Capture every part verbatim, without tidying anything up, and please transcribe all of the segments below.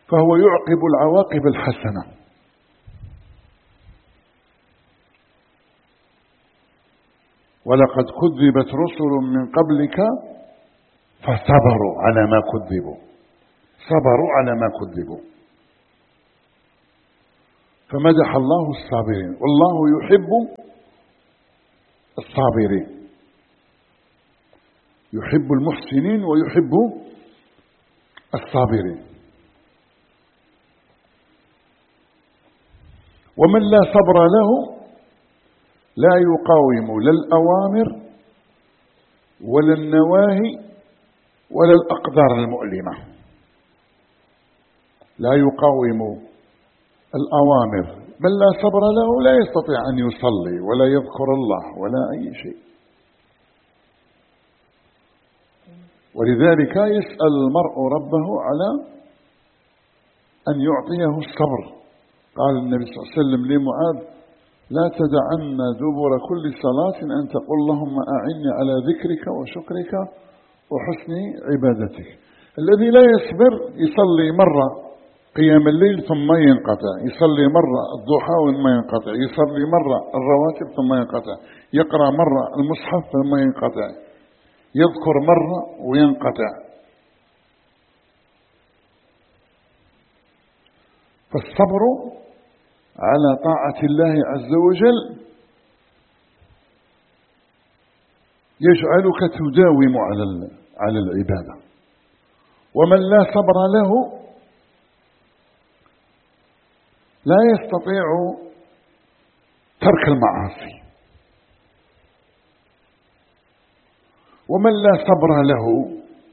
فهو يعقب العواقب الحسنة. ولقد كذبت رسل من قبلك فصبروا على ما كذبوا، صبروا على ما كذبوا. فمدح الله الصابرين، والله يحب الصابرين، يحب المحسنين ويحب الصابرين. ومن لا صبر له لا يقاوم لا الأوامر ولا النواهي ولا الأقدار المؤلمة. لا يقاوم الأوامر، بل لا صبر له لا يستطيع أن يصلي ولا يذكر الله ولا أي شيء. ولذلك يسأل المرء ربه على أن يعطيه الصبر. قال النبي صلى الله عليه وسلم لمعاذ: لا تدعن دبر كل صلاة أن تقول اللهم أعني على ذكرك وشكرك وحسن عبادتك. الذي لا يصبر يصلي مرة قيام الليل ثم ينقطع، يصلي مرة الضحى ثم ينقطع، يصلي مرة الرواتب ثم ينقطع، يقرأ مرة المصحف ثم ينقطع، يذكر مرة وينقطع. فالصبر على طاعة الله عز وجل يجعلك تداوم على على العبادة. ومن لا صبر له لا يستطيع ترك المعاصي. ومن لا صبر له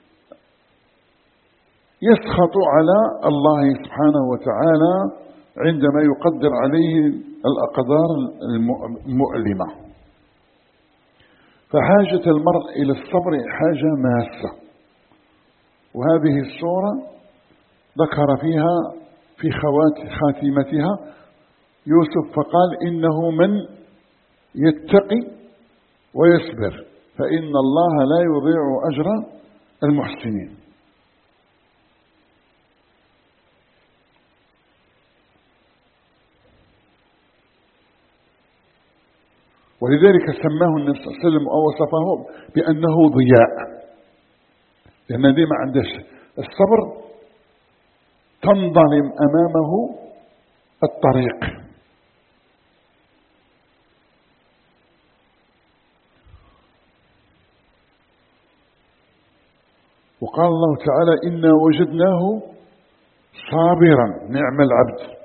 يسخط على الله سبحانه وتعالى عندما يقدر عليه الأقدار المؤلمة. فحاجة المرء إلى الصبر حاجة ماسة. وهذه السورة ذكر فيها في خاتمتها يوسف فقال: إنه من يتقي ويصبر فإن الله لا يضيع أجر المحسنين. ولذلك سماه النبي صلى الله عليه وسلم أو وصفه بأنه ضياء، لأن دي ما عندش الصبر تنظلم أمامه الطريق. وقال الله تعالى: إنا وجدناه صابرا نعم العبد.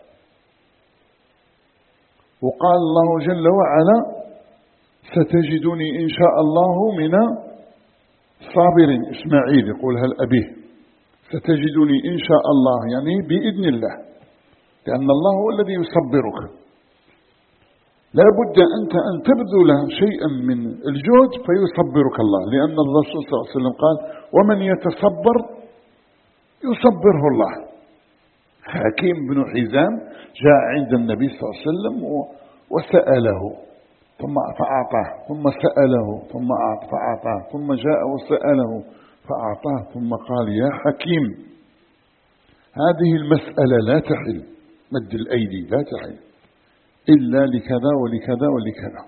وقال الله جل وعلا: ستجدني إن شاء الله من صابرين. إسماعيل يقولها لأبيه: ستجدني إن شاء الله، يعني بإذن الله، لأن الله هو الذي يصبرك. لا بد أنت أن تبذل شيئا من الجهد فيصبرك الله، لأن الرسول صلى الله عليه وسلم قال: ومن يتصبر يصبره الله. حكيم بن حزام جاء عند النبي صلى الله عليه وسلم وسأله ثم فأعطاه، ثم سأله ثم فأعطاه، ثم جاء وسأله فأعطاه، ثم قال: يا حكيم، هذه المسألة لا تحل، مد الأيدي لا تحل إلا لكذا ولكذا ولكذا.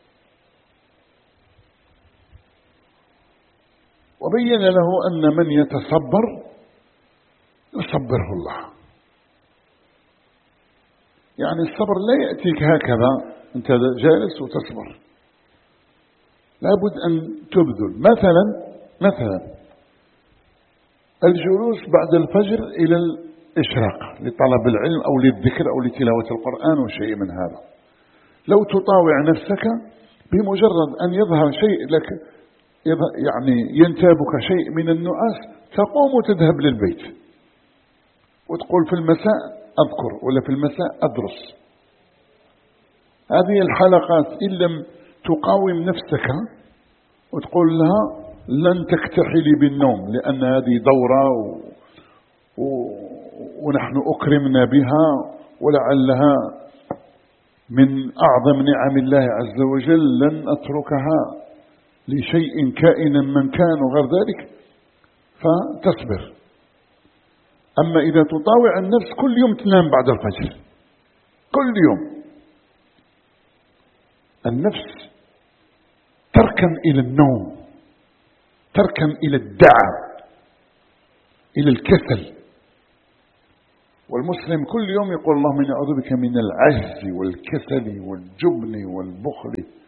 وبين له أن من يتصبر يصبره الله. يعني الصبر لا يأتيك هكذا أنت جالس وتصبر، لابد أن تبذل. مثلا مثلا الجلوس بعد الفجر إلى الإشراق لطلب العلم أو للذكر أو لتلاوة القرآن وشيء من هذا، لو تطاوع نفسك بمجرد أن يظهر شيء لك، يعني ينتابك شيء من النعاس، تقوم وتذهب للبيت وتقول في المساء أذكر ولا في المساء أدرس. هذه الحلقات إن لم تقاوم نفسك وتقول لها لن تكتحلي بالنوم لأن هذه دورة و... و... ونحن أكرمنا بها ولعلها من أعظم نعم الله عز وجل، لن أتركها لشيء كائنا من كان وغير ذلك، فتصبر. أما إذا تطاوع النفس كل يوم تنام بعد الفجر، كل يوم النفس تركن إلى النوم، تركن إلى الدعة، إلى الكسل. والمسلم كل يوم يقول اللهم إني أعوذ بك من العجز والكسل والجبن والبخل